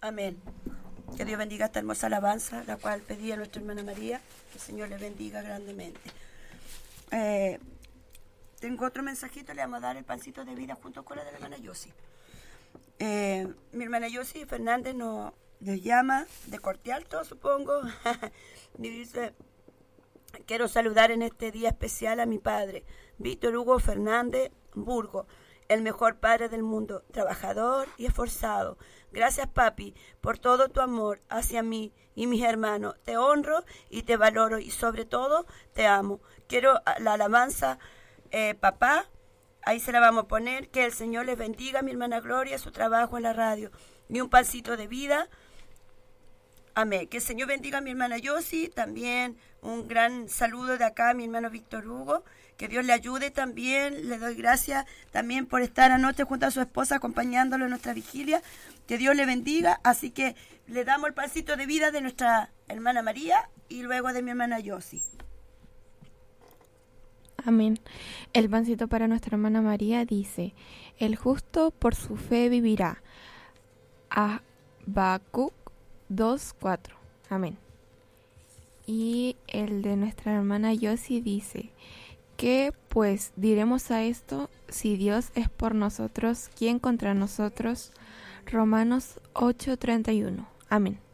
Amén. Que Dios bendiga esta hermosa alabanza, la cual pedía nuestra hermana María. Que el Señor le bendiga grandemente. Tengo otro mensajito, le vamos a dar el pancito de vida junto con la de la hermana Yossi. Mi hermana Yossi Fernández nos llama de Corte Alto, supongo. Me dice: quiero saludar en este día especial a mi padre, Víctor Hugo Fernández Burgo, el mejor padre del mundo, trabajador y esforzado. Gracias, papi, por todo tu amor hacia mí y mis hermanos. Te honro y te valoro y sobre todo te amo. Quiero la alabanza, papá, ahí se la vamos a poner. Que el Señor les bendiga a mi hermana Gloria, su trabajo en la radio. Y un pancito de vida. Amén. Que el Señor bendiga a mi hermana Yossi. También un gran saludo de acá a mi hermano Víctor Hugo. Que Dios le ayude también. Le doy gracias también por estar anoche junto a su esposa acompañándolo en nuestra vigilia. Que Dios le bendiga. Así que le damos el pancito de vida de nuestra hermana María y luego de mi hermana Yossi. Amén. El pancito para nuestra hermana María dice: el justo por su fe vivirá. Habacuc 2:4. Amén. Y el de nuestra hermana Yossi dice: ¿qué pues diremos a esto? Si Dios es por nosotros, ¿quién contra nosotros? Romanos 8:31. Amén.